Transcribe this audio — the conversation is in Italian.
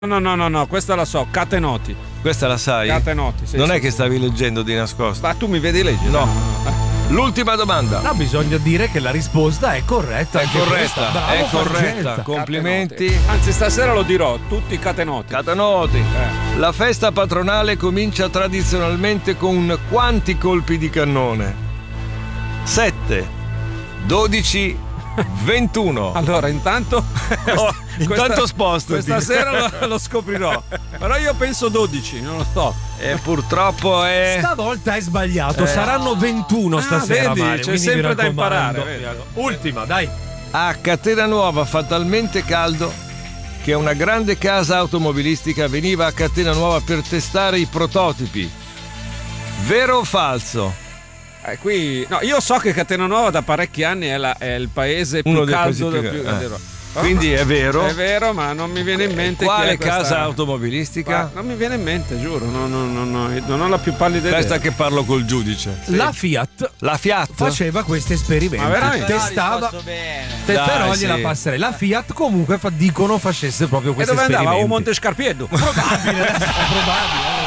No, questa la so, Catenoti. Questa la sai? Catenoti, sì. Non sì, è che sì. stavi leggendo di nascosto. Ma tu mi vedi leggere? No. L'ultima domanda. No, bisogna dire che la risposta è corretta. È anche corretta, questa. Bravo, è corretta. Frangetta. Complimenti. Catenoti. Anzi, stasera lo dirò, tutti Catenoti. Catenoti. La festa patronale comincia tradizionalmente con quanti colpi di cannone? 7, 12, 21. Allora, intanto Spostati. questa sera lo scoprirò. Però io penso 12, non lo so. E purtroppo è. Stavolta è sbagliato, saranno 21 stasera. vedi, Mario, c'è quindi sempre mi da raccomando. imparare, vedi. Ultima, dai. A Catena Nuova fa talmente caldo che una grande casa automobilistica veniva a Catena Nuova per testare i prototipi. Vero o falso? Qui, no, io so che Catena Nuova da parecchi anni è il paese più Uno dei caldo paesi del più- più. Quindi è vero. È vero, ma non mi viene in mente Quale chi è questa... casa automobilistica? Non mi viene in mente, giuro, non ho la più pallida idea. Questa che parlo col giudice. La Fiat La Fiat? faceva questi esperimenti. Ma veramente? Testava. bene. Dai, Però gliela sì. passerei. La Fiat comunque dicono facesse proprio E questi dove andava? esperimenti. A Montescarpiedo. Probabile, adesso è probabile.